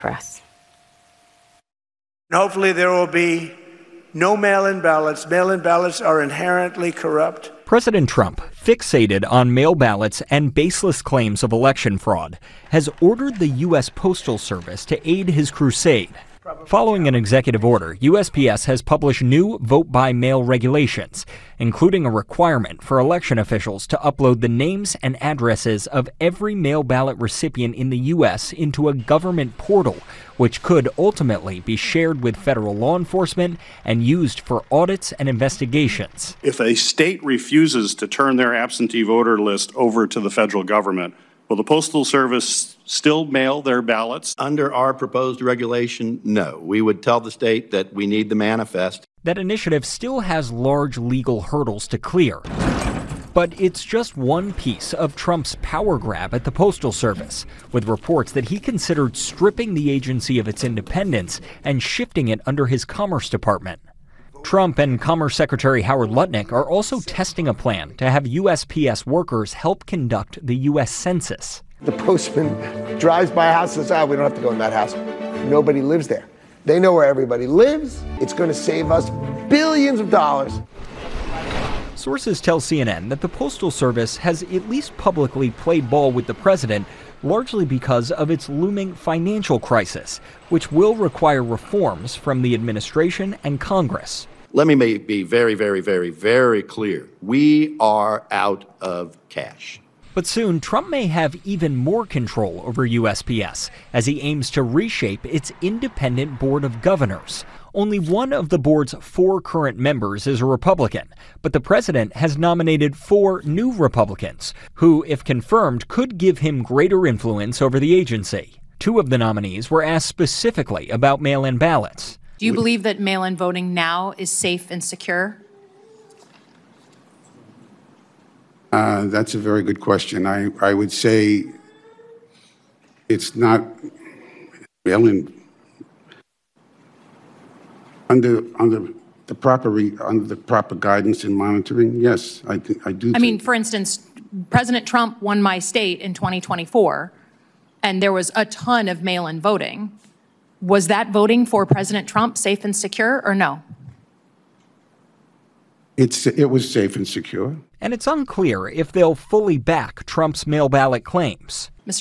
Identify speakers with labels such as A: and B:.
A: Press.
B: Hopefully there will be no mail-in ballots. Mail-in ballots are inherently corrupt.
C: President Trump, fixated on mail ballots and baseless claims of election fraud, has ordered the U.S. Postal Service to aid his crusade. Following an executive order, USPS has published new vote-by-mail regulations, including a requirement for election officials to upload the names and addresses of every mail ballot recipient in the U.S. into a government portal, which could ultimately be shared with federal law enforcement and used for audits and investigations.
D: If a state refuses to turn their absentee voter list over to the federal government, will the Postal Service still mail their ballots?
E: Under our proposed regulation, no. We would tell the state that we need the manifest.
C: That initiative still has large legal hurdles to clear. But it's just one piece of Trump's power grab at the Postal Service, with reports that he considered stripping the agency of its independence and shifting it under his Commerce Department. Trump and Commerce Secretary Howard Lutnick are also testing a plan to have USPS workers help conduct the U.S. Census.
F: The postman drives by a house and says, we don't have to go in that house. Nobody lives there. They know where everybody lives. It's going to save us billions of dollars.
C: Sources tell CNN that the Postal Service has at least publicly played ball with the president, largely because of its looming financial crisis, which will require reforms from the administration and Congress.
E: Let me be very, very, very, very clear. We are out of cash.
C: But soon, Trump may have even more control over USPS as he aims to reshape its independent board of governors. Only one of the board's 4 current members is a Republican, but the president has nominated 4 new Republicans who, if confirmed, could give him greater influence over the agency. 2 of the nominees were asked specifically about mail-in ballots.
G: Do you believe that mail-in voting now is safe and secure?
H: That's a very good question. I would say it's not mail-in under the proper guidance and monitoring. Yes, I do.
G: I mean, for instance, President Trump won my state in 2024, and there was a ton of mail-in voting. Was that voting for President Trump safe and secure, or no?
H: It was safe and secure.
C: And it's unclear if they'll fully back Trump's mail ballot claims.